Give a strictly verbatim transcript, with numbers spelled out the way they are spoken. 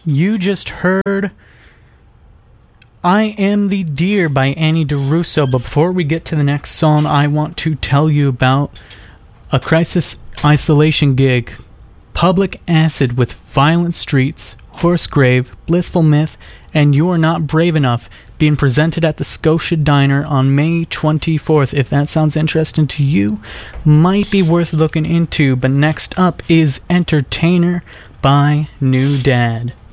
You just heard I Am the Deer by Annie DeRusso. But before we get to the next song, I want to tell you about a Crisis Isolation gig. Public Acid with Violent Streets, Horsegrave, Blissful Myth, and You're Not Brave Enough, being presented at the Scotia Diner on May twenty-fourth. If that sounds interesting to you, might be worth looking into. But next up is Entertainer by New Dad.